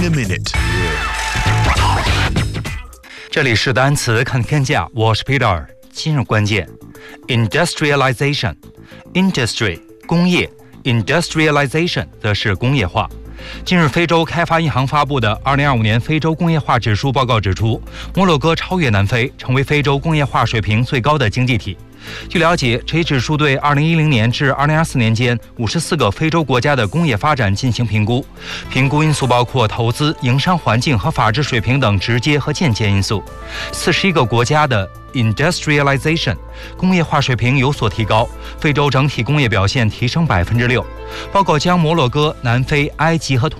a minute. 这里是单词看天下，我是 Peter。今日关键 ：industrialization， industry 工业 ，industrialization 则是工业化。近日，非洲开发银行发布的2025年非洲工业化指数报告指出，摩洛哥超越南非，成为非洲工业化水平最高的经济体。据了解，这一指数对2010年至2024年间54个非洲国家的工业发展进行评估，评估因素包括投资、营商环境和法治水平等直接和间接因素。41个国家的 industrialization 工业化水平有所提高，非洲整体工业表现提升6%。报告将摩洛哥、南非、埃及和